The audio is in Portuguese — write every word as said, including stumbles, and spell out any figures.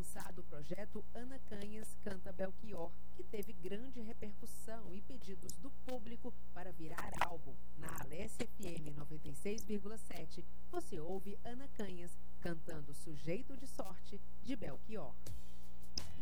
lançado o projeto Ana Canhas Canta Belchior, que teve grande repercussão e pedidos do público para virar álbum. Na Alesse F M noventa e seis vírgula sete, você ouve Ana Canhas cantando Sujeito de Sorte, de Belchior.